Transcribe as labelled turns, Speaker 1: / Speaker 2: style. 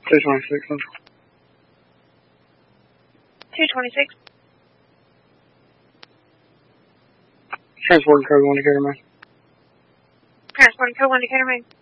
Speaker 1: 226 Central.
Speaker 2: 226.
Speaker 1: Transporting code 1 Decatur, man.
Speaker 2: Transporting code 1 Decatur, man.